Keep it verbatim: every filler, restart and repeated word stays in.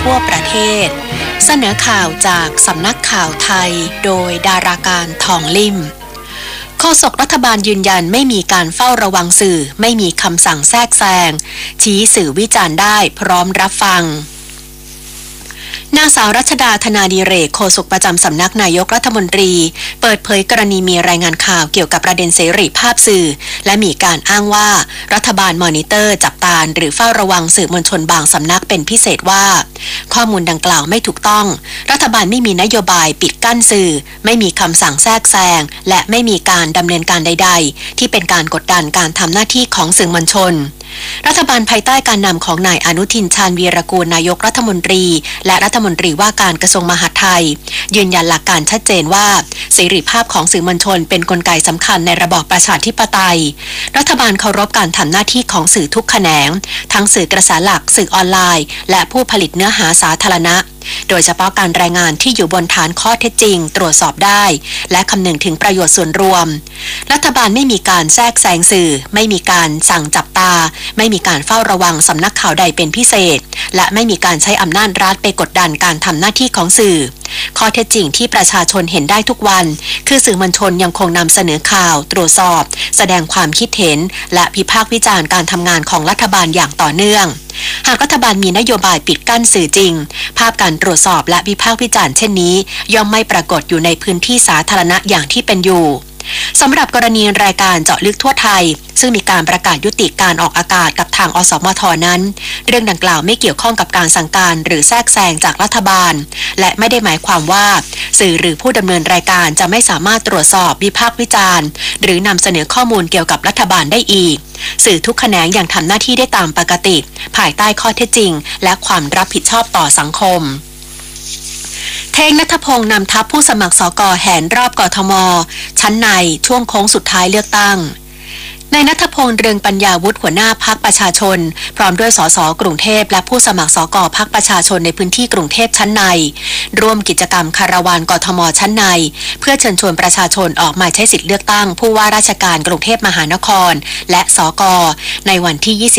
ทั่วประเทศเสนอข่าวจากสำนักข่าวไทยโดยดาราการทองลิ่มโฆษกรัฐบาลยืนยันไม่มีการเฝ้าระวังสื่อไม่มีคำสั่งแทรกแซงชี้สื่อวิจารณ์ได้พร้อมรับฟังนางสาวรัชดาธนาดิเรกโฆษกประจำสำนักนายกรัฐมนตรีเปิดเผยกรณีมีรายงานข่าวเกี่ยวกับประเด็นเสรีภาพสื่อและมีการอ้างว่ารัฐบาลมอนิเตอร์จับตาหรือเฝ้าระวังสื่อมวลชนบางสำนักเป็นพิเศษว่าข้อมูลดังกล่าวไม่ถูกต้องรัฐบาลไม่มีนโยบายปิดกั้นสื่อไม่มีคำสั่งแทรกแซงและไม่มีการดำเนินการใดๆที่เป็นการกดดันการทำหน้าที่ของสื่อมวลชนรัฐบาลภายใต้การนำของนายอนุทินชาญวีรกูลนายกรัฐมนตรีและรัฐมนตรีว่าการกระทรวงมหาดไทยยืนยันหลักการชัดเจนว่าเสรีภาพของสื่อมวลชนเป็นกลไกสำคัญในระบอบประชาธิปไตยรัฐบาลเคารพการทำหน้าที่ของสื่อทุกแขนงทั้งสื่อกระแสหลักสื่อออนไลน์และผู้ผลิตเนื้อหาสาธารณะโดยเฉพาะการรายงานที่อยู่บนฐานข้อเท็จจริงตรวจสอบได้และคำนึงถึงประโยชน์ส่วนรวมรัฐบาลไม่มีการแทรกแซงสื่อไม่มีการสั่งจับตาไม่มีการเฝ้าระวังสำนักข่าวใดเป็นพิเศษและไม่มีการใช้อำนาจรัฐไปกดดันการทำหน้าที่ของสื่อข้อเท็จจริงที่ประชาชนเห็นได้ทุกวันคือสื่อมวลชนยังคงนำเสนอข่าวตรวจสอบแสดงความคิดเห็นและวิพากษ์วิจารณ์การทำงานของรัฐบาลอย่างต่อเนื่องหากรัฐบาลมีนโยบายปิดกั้นสื่อจริงภาพการตรวจสอบและวิพากษ์วิจารณ์เช่นนี้ย่อมไม่ปรากฏอยู่ในพื้นที่สาธารณะอย่างที่เป็นอยู่สำหรับกรณีรายการเจาะลึกทั่วไทยซึ่งมีการประกาศยุติการออกอากาศกับทางอสมทนั้นเรื่องดังกล่าวไม่เกี่ยวข้องกับการสั่งการหรือแทรกแซงจากรัฐบาลและไม่ได้หมายความว่าสื่อหรือผู้ดำเนินรายการจะไม่สามารถตรวจสอบวิพากษ์วิจารณ์หรือนำเสนอข้อมูลเกี่ยวกับรัฐบาลได้อีกสื่อทุกแขนงยังทำหน้าที่ได้ตามปกติภายใต้ข้อเท็จจริงและความรับผิดชอบต่อสังคมเท่งณัฐพงษ์นำทัพผู้สมัครสกแหนรอบกทมชั้นในช่วงโค้งสุดท้ายเลือกตั้งนายณัฐพงษ์เรืองปัญญาวุฒิหัวหน้าพรรคประชาชนพร้อมด้วยสสกรุงเทพและผู้สมัครสกพรรคประชาชนในพื้นที่กรุงเทพชั้นในร่วมกิจกรรมคาราวานกทมชั้นในเพื่อเชิญชวนประชาชนออกมาใช้สิทธิเลือกตั้งผู้ว่าราชการกรุงเทพมหานครและสกในวันที่